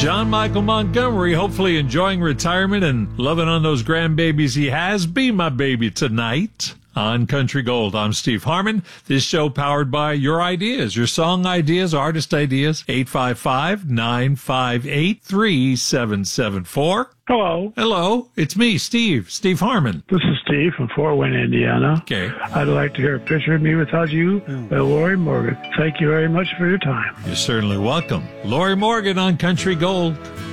John Michael Montgomery, hopefully enjoying retirement and loving on those grandbabies he has. Be my baby tonight on Country Gold. I'm Steve Harmon. This show powered by your ideas, your song ideas, artist ideas. 855-958-3774. Hello. Hello. It's me, Steve Harmon. This is Steve from Fort Wayne, Indiana. Okay. I'd like to hear A Picture of Me Without You by Lori Morgan. Thank you very much for your time. You're certainly welcome. Lori Morgan on Country Gold.